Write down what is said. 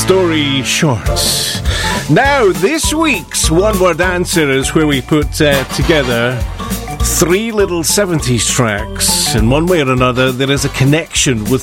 story short. Now, this week's One Word Answer is where we put together three little 70s tracks. In one way or another, there is a connection with